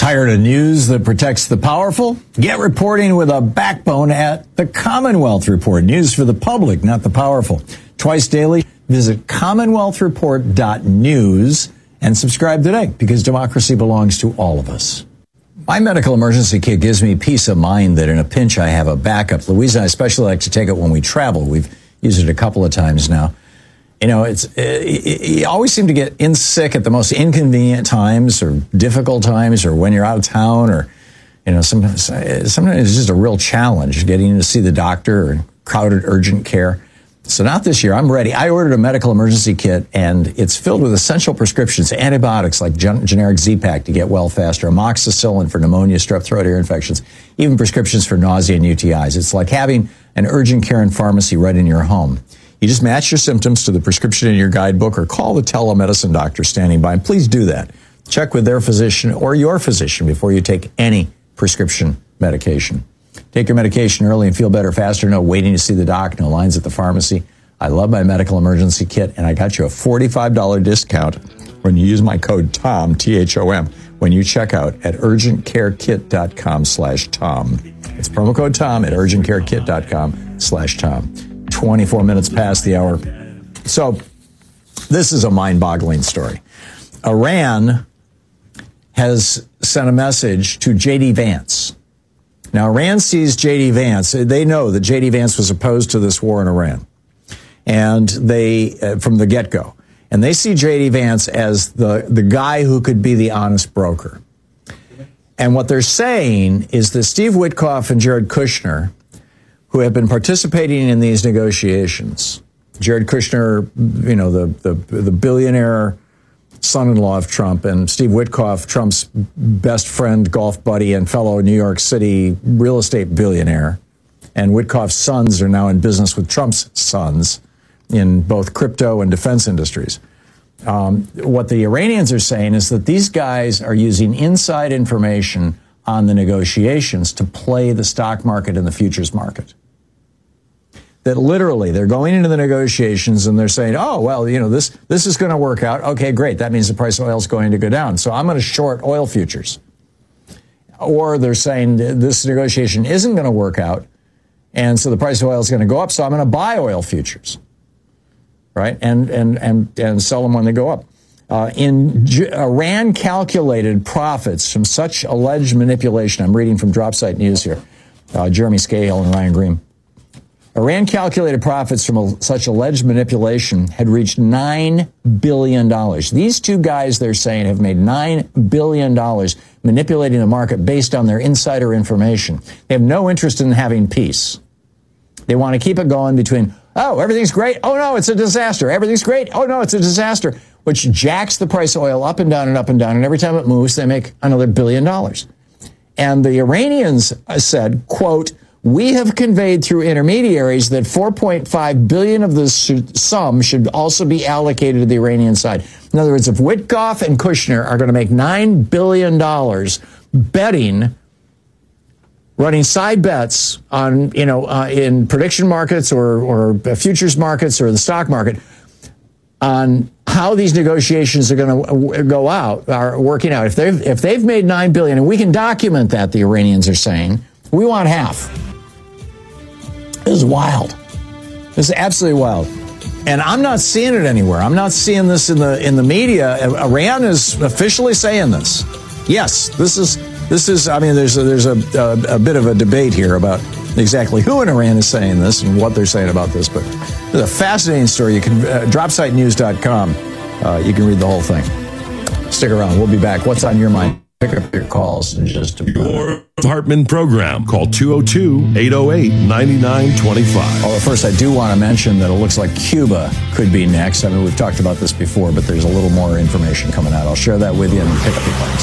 Tired of news that protects the powerful? Get reporting with a backbone at the Commonwealth Report. News for the public, not the powerful. Twice daily, visit commonwealthreport.news and subscribe today, because democracy belongs to all of us. My medical emergency kit gives me peace of mind that in a pinch I have a backup. Louisa and I especially like to take it when we travel. We've used it a couple of times now. You know, you always seem to get sick at the most inconvenient times or difficult times, or when you're out of town, or, you know, sometimes it's just a real challenge getting in to see the doctor or crowded urgent care. So not this year. I'm ready. I ordered a medical emergency kit, and it's filled with essential prescriptions, antibiotics like generic Z-Pak to get well faster, amoxicillin for pneumonia, strep throat, ear infections, even prescriptions for nausea and UTIs. It's like having an urgent care and pharmacy right in your home. You just match your symptoms to the prescription in your guidebook or call the telemedicine doctor standing by. And please do that. Check with their physician or your physician before you take any prescription medication. Take your medication early and feel better faster. No waiting to see the doc, no lines at the pharmacy. I love my medical emergency kit, and I got you a $45 discount when you use my code TOM, T-H-O-M, when you check out at urgentcarekit.com/Tom. It's promo code TOM at urgentcarekit.com/Tom. 24 minutes past the hour. So this is a mind-boggling story. Iran has sent a message to J.D. Vance. Now, Iran sees J.D. Vance. They know that J.D. Vance was opposed to this war in Iran, and they from the get-go. And they see J.D. Vance as the guy who could be the honest broker. And what they're saying is that Steve Witkoff and Jared Kushner, who have been participating in these negotiations. Jared Kushner, you know, the billionaire son-in-law of Trump, and Steve Witkoff, Trump's best friend, golf buddy, and fellow New York City real estate billionaire. And Witkoff's sons are now in business with Trump's sons in both crypto and defense industries. What the Iranians are saying is that these guys are using inside information on the negotiations to play the stock market and the futures market. That literally they're going into the negotiations and they're saying, oh, well, you know, this is going to work out. Okay, great. That means the price of oil is going to go down. So I'm going to short oil futures. Or they're saying this negotiation isn't going to work out, and so the price of oil is going to go up, so I'm going to buy oil futures, right? And sell them when they go up. Iran calculated profits from such alleged manipulation. I'm reading from Dropsite News here. Jeremy Scahill and Ryan Green. Iran calculated profits from such alleged manipulation had reached $9 billion. These two guys, they're saying, have made $9 billion manipulating the market based on their insider information. They have no interest in having peace. They want to keep it going between, oh, everything's great. Oh, no, it's a disaster. Everything's great. Oh, no, it's a disaster, which jacks the price of oil up and down and up and down. And every time it moves, they make another $1 billion. And the Iranians said, quote, we have conveyed through intermediaries that $4.5 billion of the sum should also be allocated to the Iranian side. In other words, if Witkoff and Kushner are going to make $9 billion betting, running side bets on, you know, in prediction markets or futures markets or the stock market on how these negotiations are going to go out, are working out. If they've made $9 billion, and we can document that, the Iranians are saying, we want half. This is wild. This is absolutely wild. And I'm not seeing it anywhere. I'm not seeing this in the media. Iran is officially saying this. Yes, this is. I mean, there's a bit of a debate here about exactly who in Iran is saying this and what they're saying about this. But it's a fascinating story. You can dropsitenews.com. You can read the whole thing. Stick around. We'll be back. What's on your mind? Pick up your calls in just a minute. Your Hartman program. Call 202-808-9925. Although first, I do want to mention that it looks like Cuba could be next. I mean, we've talked about this before, but there's a little more information coming out. I'll share that with you and pick up your calls.